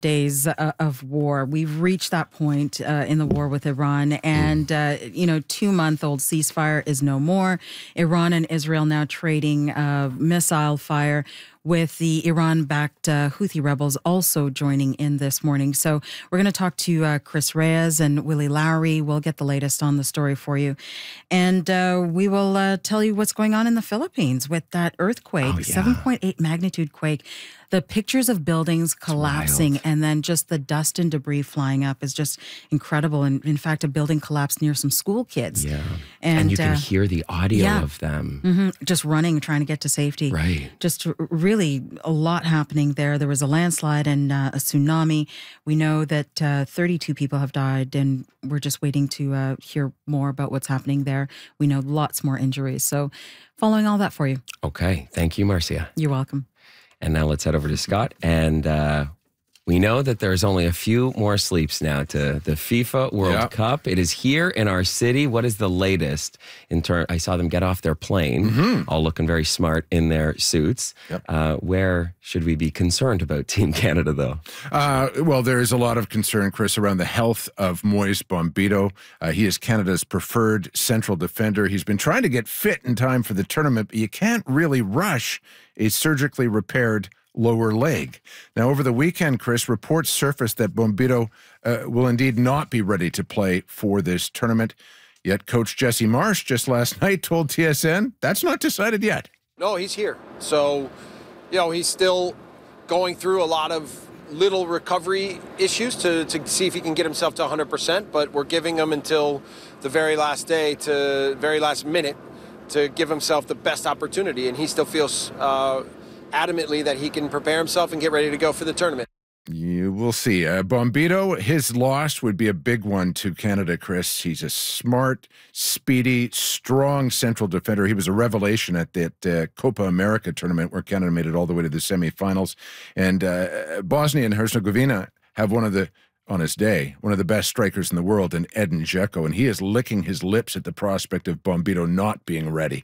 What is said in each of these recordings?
days of war. We've reached that point in the war with Iran, and 2-month-old ceasefire is no more. Iran and Israel now trading missile fire, with the Iran-backed Houthi rebels also joining in this morning. So we're going to talk to Chris Reyes and Willie Lowry. We'll get the latest on the story for you. And we will tell you what's going on in the Philippines with that earthquake, 7.8 magnitude quake. The pictures of buildings collapsing and then just the dust and debris flying up is just incredible. And in fact, a building collapsed near some school kids. Yeah. And you can hear the audio of them. Just running, trying to get to safety. Right. Just really a lot happening there. There was a landslide and a tsunami. We know that 32 people have died, and we're just waiting to hear more about what's happening there. We know lots more injuries. So following all that for you. Okay. Thank you, Marcia. You're welcome. And now let's head over to Scott. And we know that there's only a few more sleeps now to the FIFA World Cup. It is here in our city. What is the latest in turn? I saw them get off their plane, all looking very smart in their suits. Where should we be concerned about Team Canada, though? Well, there is a lot of concern, Chris, around the health of Moise Bombito. He is Canada's preferred central defender. He's been trying to get fit in time for the tournament, but you can't really rush a surgically repaired lower leg. Now, over the weekend, Chris, reports surfaced that Bombito will indeed not be ready to play for this tournament. Yet Coach Jesse Marsch just last night told TSN that's not decided yet. No, he's here. So, he's still going through a lot of little recovery issues to see if he can get himself to 100%, but we're giving him until the very last day, to very last minute, to give himself the best opportunity, and he still feels adamantly that he can prepare himself and get ready to go for the tournament. You will see. Bombito, his loss would be a big one to Canada, Chris. He's a smart, speedy, strong central defender. He was a revelation at that Copa America tournament where Canada made it all the way to the semifinals. And Bosnia and Herzegovina have on his day, one of the best strikers in the world, in Edin Dzeko, and he is licking his lips at the prospect of Bombito not being ready.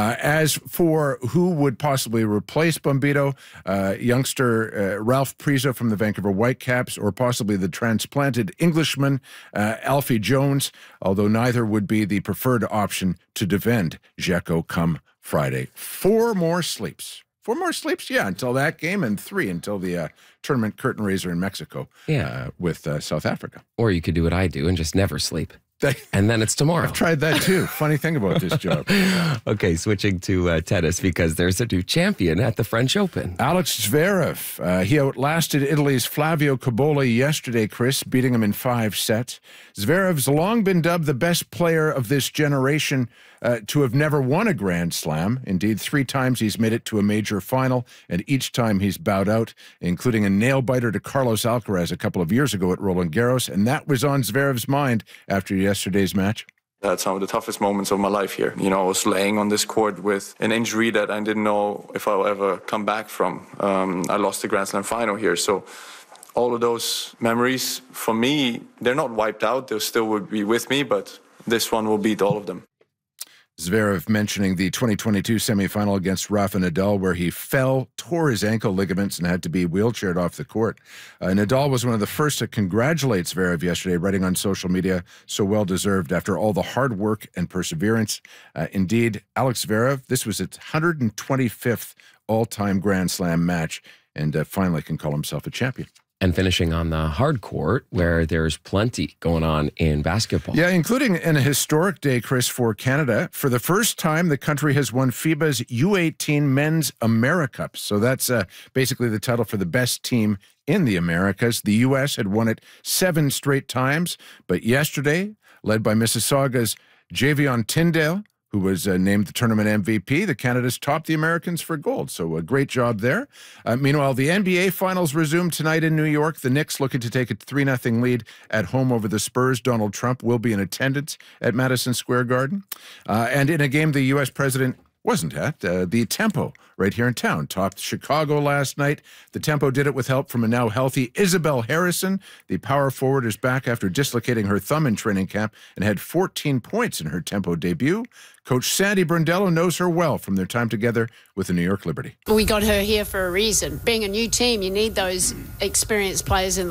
As for who would possibly replace Bombito, youngster Ralph Priso from the Vancouver Whitecaps, or possibly the transplanted Englishman Alfie Jones, although neither would be the preferred option to defend Dzeko come Friday. 4 more sleeps. 4 more sleeps, until that game, and 3 until the tournament curtain raiser in Mexico with South Africa. Or you could do what I do and just never sleep. And then it's tomorrow. I've tried that too. Funny thing about this job. Okay, switching to tennis, because there's a new champion at the French Open. Alex Zverev. He outlasted Italy's Flavio Cobolli yesterday, Chris, beating him in 5 sets. Zverev's long been dubbed the best player of this generation to have never won a Grand Slam. Indeed, 3 times he's made it to a major final, and each time he's bowed out, including a nail-biter to Carlos Alcaraz a couple of years ago at Roland Garros, and that was on Zverev's mind after yesterday's match. I had some of the toughest moments of my life here. I was laying on this court with an injury that I didn't know if I will ever come back from. I lost the Grand Slam final here, so all of those memories, for me, they're not wiped out. They still would be with me, but this one will beat all of them. Zverev mentioning the 2022 semifinal against Rafa Nadal, where he fell, tore his ankle ligaments, and had to be wheelchaired off the court. Nadal was one of the first to congratulate Zverev yesterday, writing on social media, so well-deserved after all the hard work and perseverance. Indeed, Alex Zverev, this was his 125th all-time Grand Slam match, and finally can call himself a champion. And finishing on the hard court, where there's plenty going on in basketball. Yeah, including in a historic day, Chris, for Canada. For the first time, the country has won FIBA's U18 Men's AmeriCup. So that's basically the title for the best team in the Americas. The U.S. had won it 7 straight times. But yesterday, led by Mississauga's Javion Tyndale, who was named the tournament MVP, the Canada's topped the Americans for gold. So a great job there. Meanwhile, the NBA Finals resume tonight in New York. The Knicks looking to take a 3-0 lead at home over the Spurs. Donald Trump will be in attendance at Madison Square Garden. And in a game the U.S. President wasn't at the Tempo right here in town. Topped Chicago last night. The Tempo did it with help from a now healthy Isabel Harrison. The power forward is back after dislocating her thumb in training camp and had 14 points in her Tempo debut. Coach Sandy Brondello knows her well from their time together with the New York Liberty. We got her here for a reason. Being a new team, you need those experienced players in